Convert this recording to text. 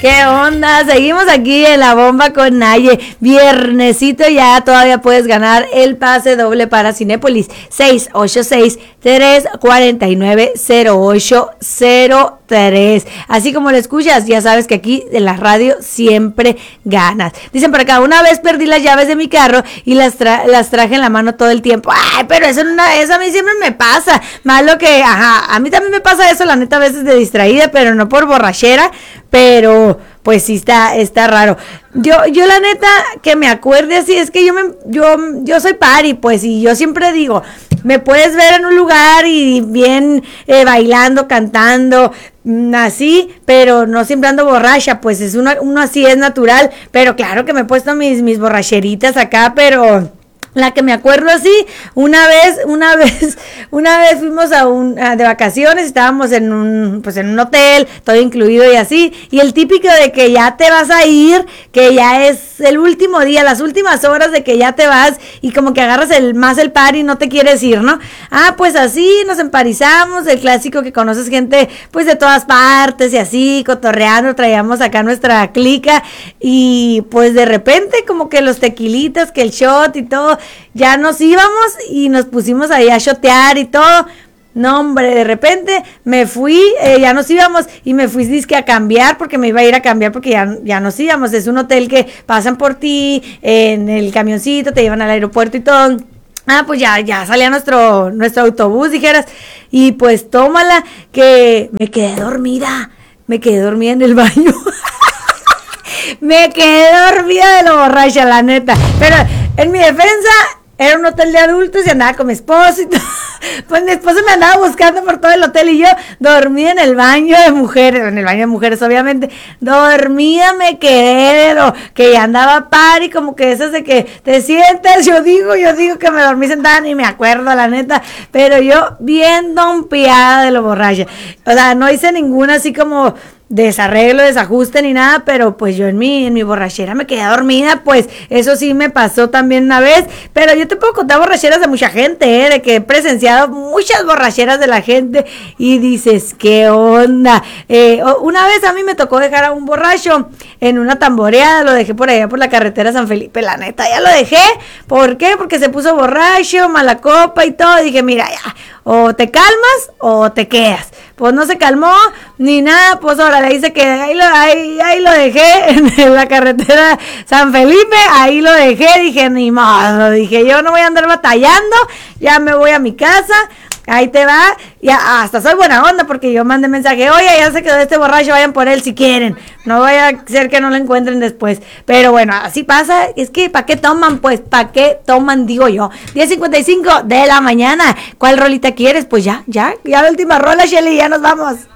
¿Qué onda? Seguimos aquí en La Bomba con Naye. Viernesito ya, todavía puedes ganar el pase doble para Cinépolis. 686-349-0803. Así como lo escuchas, ya sabes que aquí en la radio siempre ganas. Dicen por acá, una vez perdí las llaves de mi carro y las traje en la mano todo el tiempo. Ay, pero eso a mí siempre me pasa. Malo que, a mí también me pasa eso, la neta, a veces de distraída, pero no por borrachera. Pero pues sí está raro. Yo la neta que me acuerde así, es que yo soy pari, pues, y yo siempre digo, me puedes ver en un lugar y bien bailando, cantando, así, pero no siempre ando borracha, pues es uno así es natural, pero claro que me he puesto mis borracheritas acá, pero la que me acuerdo así, una vez fuimos de vacaciones, estábamos en un hotel, todo incluido y así, y el típico de que ya te vas a ir, que ya es el último día, las últimas horas de que ya te vas, y como que agarras el party y no te quieres ir, ¿no? Pues así nos emparizamos, el clásico que conoces gente, pues de todas partes, y así, cotorreando, traíamos acá nuestra clica, y pues de repente como que los tequilitas, que el shot y todo, ya nos íbamos y nos pusimos ahí a shotear y todo. No, hombre, de repente me fui, ya nos íbamos y me fui dizque a cambiar porque me iba a ir a cambiar porque ya nos íbamos. Es un hotel que pasan por ti en el camioncito, te llevan al aeropuerto y todo. Pues ya salía nuestro autobús, dijeras, y pues tómala, que me quedé dormida en el baño. Me quedé dormida de lo borracha, la neta. Pero en mi defensa, era un hotel de adultos y andaba con mi esposo y todo. Pues mi esposo me andaba buscando por todo el hotel y yo dormí en el baño de mujeres, obviamente. Dormida me quedé, que ya andaba party, como que esas de que te sientes, yo digo que me dormí sentada, ni me acuerdo, la neta. Pero yo bien dompeada de lo borracha. O sea, no hice ninguna así como desarreglo, desajuste ni nada, pero pues yo en mi borrachera me quedé dormida, pues eso sí me pasó también una vez, pero yo te puedo contar borracheras de mucha gente, de que he presenciado muchas borracheras de la gente y dices, ¿qué onda? Una vez a mí me tocó dejar a un borracho en una tamboreada, lo dejé por allá por la carretera San Felipe, la neta, ya lo dejé. ¿Por qué? Porque se puso borracho, mala copa y todo, dije, mira, ya, o te calmas o te quedas. Pues no se calmó ni nada, pues ahora le dice que ahí lo dejé en la carretera San Felipe, ahí lo dejé, dije, ni modo, dije, yo no voy a andar batallando, ya me voy a mi casa, ahí te va, ya hasta soy buena onda porque yo mandé mensaje, oye, ya se quedó este borracho, vayan por él si quieren, no vaya a ser que no lo encuentren después, pero bueno, así pasa, es que ¿para qué toman? Pues, ¿para qué toman? Digo yo, 10:55 de la mañana, ¿cuál rolita quieres? Pues ya la última rola, Shelly, ya nos vamos.